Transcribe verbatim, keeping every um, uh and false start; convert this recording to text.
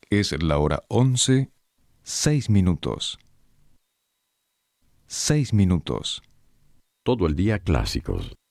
Es la hora once, seis minutos. Seis minutos. Todo el día clásicos.